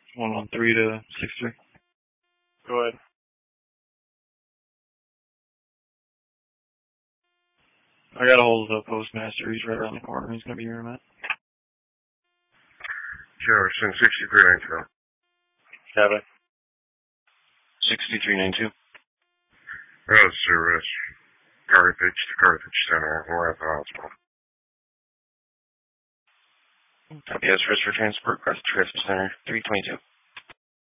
113 to 63. Go ahead. I got a hold of the postmaster. He's right around the corner. He's going to be here in a minute. Jefferson, 6392. Kevin. 6392. Road service. Carthage to Carthage Center. We're at the hospital. Copy. That's for transport. Carthage Center, 322.